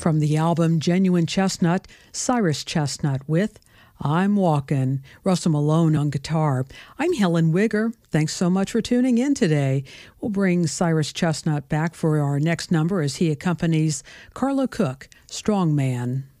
From the album Genuine Chestnut, Cyrus Chestnut with I'm Walkin', Russell Malone on guitar. I'm Helen Wigger. Thanks so much for tuning in today. We'll bring Cyrus Chestnut back for our next number as he accompanies Carla Cook, Strong Man.